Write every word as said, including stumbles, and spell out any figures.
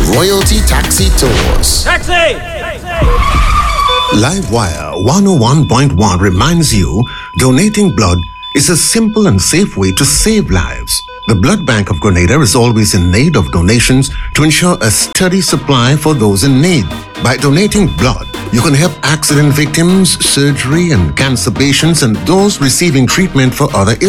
Royalty Taxi Tours. Taxi! Livewire one oh one point one reminds you donating blood is a simple and safe way to save lives. The Blood Bank of Grenada is always in need of donations to ensure a steady supply for those in need. By donating blood, you can help accident victims, surgery and cancer patients, and those receiving treatment for other illnesses.